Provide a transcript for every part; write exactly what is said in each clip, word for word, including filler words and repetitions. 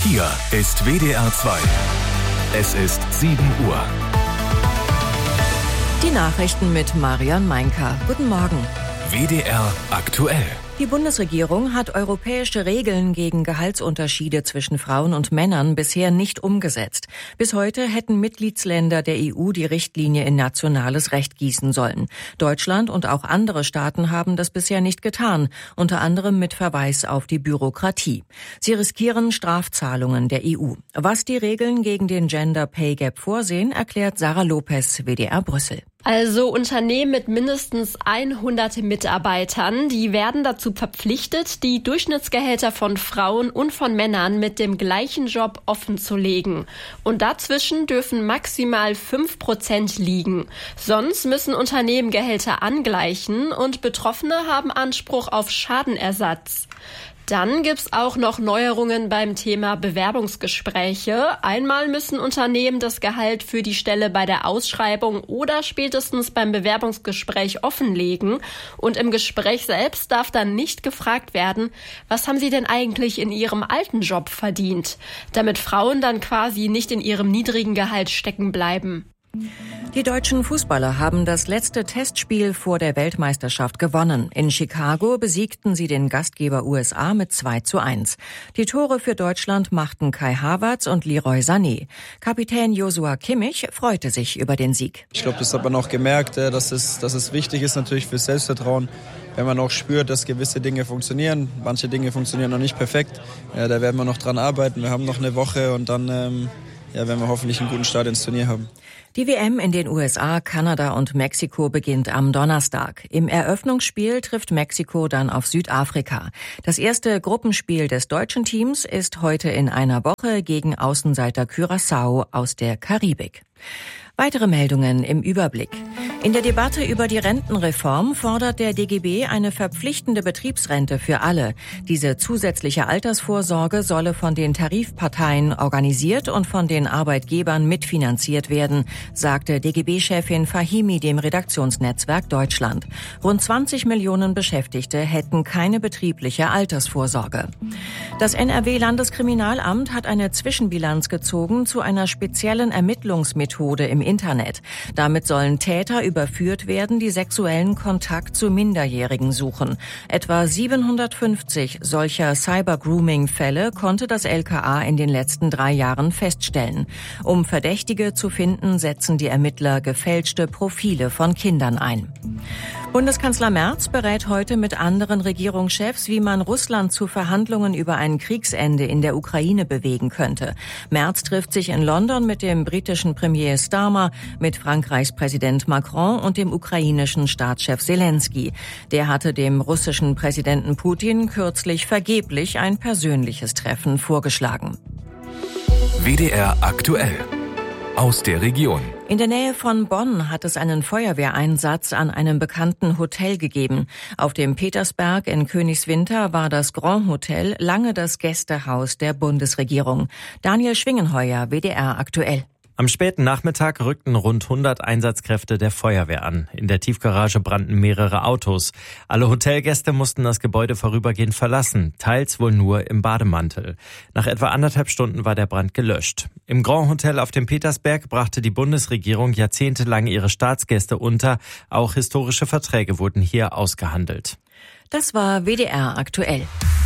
Hier ist W D R zwei. Es ist sieben Uhr. Die Nachrichten mit Marion Meinker. Guten Morgen. W D R aktuell. Die Bundesregierung hat europäische Regeln gegen Gehaltsunterschiede zwischen Frauen und Männern bisher nicht umgesetzt. Bis heute hätten Mitgliedsländer der E U die Richtlinie in nationales Recht gießen sollen. Deutschland und auch andere Staaten haben das bisher nicht getan, unter anderem mit Verweis auf die Bürokratie. Sie riskieren Strafzahlungen der E U. Was die Regeln gegen den Gender Pay Gap vorsehen, erklärt Sarah Lopez, W D R Brüssel. Also Unternehmen mit mindestens hundert Mitarbeitern, die werden dazu verpflichtet, die Durchschnittsgehälter von Frauen und von Männern mit dem gleichen Job offenzulegen. Und dazwischen dürfen maximal fünf Prozent liegen. Sonst müssen Unternehmen Gehälter angleichen und Betroffene haben Anspruch auf Schadenersatz. Dann gibt's auch noch Neuerungen beim Thema Bewerbungsgespräche. Einmal müssen Unternehmen das Gehalt für die Stelle bei der Ausschreibung oder spätestens beim Bewerbungsgespräch offenlegen. Und im Gespräch selbst darf dann nicht gefragt werden, was haben Sie denn eigentlich in Ihrem alten Job verdient? Damit Frauen dann quasi nicht in ihrem niedrigen Gehalt stecken bleiben. Die deutschen Fußballer haben das letzte Testspiel vor der Weltmeisterschaft gewonnen. In Chicago besiegten sie den Gastgeber U S A mit zwei zu eins. Die Tore für Deutschland machten Kai Havertz und Leroy Sané. Kapitän Joshua Kimmich freute sich über den Sieg. Ich glaube, das hat man auch gemerkt, dass es, dass es wichtig ist natürlich für Selbstvertrauen, wenn man auch spürt, dass gewisse Dinge funktionieren. Manche Dinge funktionieren noch nicht perfekt. Ja, da werden wir noch dran arbeiten. Wir haben noch eine Woche und dann ähm, ja, werden wir hoffentlich einen guten Start ins Turnier haben. Die W M in den U S A, Kanada und Mexiko beginnt am Donnerstag. Im Eröffnungsspiel trifft Mexiko dann auf Südafrika. Das erste Gruppenspiel des deutschen Teams ist heute in einer Woche gegen Außenseiter Curaçao aus der Karibik. Weitere Meldungen im Überblick. In der Debatte über die Rentenreform fordert der D G B eine verpflichtende Betriebsrente für alle. Diese zusätzliche Altersvorsorge solle von den Tarifparteien organisiert und von den Arbeitgebern mitfinanziert werden, sagte D G B-Chefin Fahimi dem Redaktionsnetzwerk Deutschland. Rund zwanzig Millionen Beschäftigte hätten keine betriebliche Altersvorsorge. Das N R W-Landeskriminalamt hat eine Zwischenbilanz gezogen zu einer speziellen Ermittlungsmethode im Internet. Damit sollen Täter überführt werden, die sexuellen Kontakt zu Minderjährigen suchen. Etwa siebenhundertfünfzig solcher Cyber-Grooming-Fälle konnte das L K A in den letzten drei Jahren feststellen. Um Verdächtige zu finden, setzen die Ermittler gefälschte Profile von Kindern ein. Bundeskanzler Merz berät heute mit anderen Regierungschefs, wie man Russland zu Verhandlungen über ein Kriegsende in der Ukraine bewegen könnte. Merz trifft sich in London mit dem britischen Premier Starmer, mit Frankreichs Präsident Macron und dem ukrainischen Staatschef Zelensky. Der hatte dem russischen Präsidenten Putin kürzlich vergeblich ein persönliches Treffen vorgeschlagen. W D R aktuell. Aus der Region. In der Nähe von Bonn hat es einen Feuerwehreinsatz an einem bekannten Hotel gegeben. Auf dem Petersberg in Königswinter war das Grand Hotel lange das Gästehaus der Bundesregierung. Daniel Schwingenheuer, W D R aktuell. Am späten Nachmittag rückten rund hundert Einsatzkräfte der Feuerwehr an. In der Tiefgarage brannten mehrere Autos. Alle Hotelgäste mussten das Gebäude vorübergehend verlassen, teils wohl nur im Bademantel. Nach etwa anderthalb Stunden war der Brand gelöscht. Im Grand Hotel auf dem Petersberg brachte die Bundesregierung jahrzehntelang ihre Staatsgäste unter. Auch historische Verträge wurden hier ausgehandelt. Das war W D R aktuell.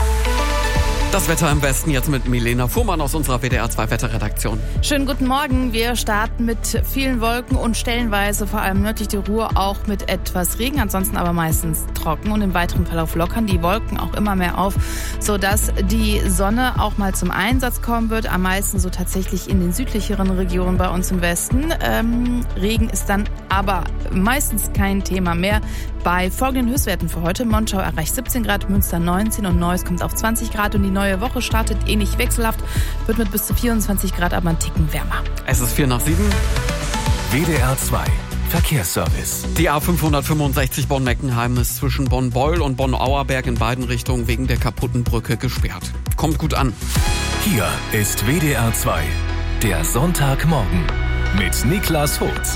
Das Wetter im Westen jetzt mit Milena Fuhrmann aus unserer W D R zwei Wetterredaktion. Schönen guten Morgen. Wir starten mit vielen Wolken und stellenweise, vor allem nördlich der Ruhr, auch mit etwas Regen. Ansonsten aber meistens trocken und im weiteren Verlauf lockern die Wolken auch immer mehr auf, sodass die Sonne auch mal zum Einsatz kommen wird. Am meisten so tatsächlich in den südlicheren Regionen bei uns im Westen. Ähm, Regen ist dann aber meistens kein Thema mehr. Bei folgenden Höchstwerten für heute: Monschau erreicht siebzehn Grad, Münster neunzehn und Neuss kommt auf zwanzig Grad und die neue Woche startet ähnlich wechselhaft, wird mit bis zu vierundzwanzig Grad aber einen Ticken wärmer. Es ist vier nach sieben. W D R zwei Verkehrsservice. Die A fünfhundertfünfundsechzig Bonn-Meckenheim ist zwischen Bonn-Beul und Bonn-Auerberg in beiden Richtungen wegen der kaputten Brücke gesperrt. Kommt gut an. Hier ist W D R zwei, der Sonntagmorgen mit Niklas Holz.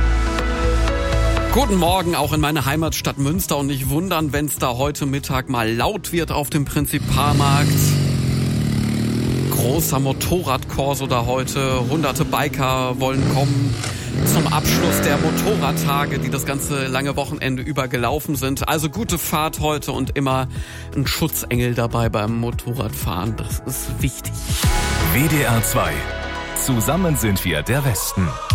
Guten Morgen auch in meine Heimatstadt Münster und nicht wundern, wenn es da heute Mittag mal laut wird auf dem Prinzipalmarkt. Großer Motorradkorso da heute. Hunderte Biker wollen kommen zum Abschluss der Motorradtage, die das ganze lange Wochenende über gelaufen sind. Also gute Fahrt heute und immer ein Schutzengel dabei beim Motorradfahren. Das ist wichtig. W D R zwei. Zusammen sind wir der Westen.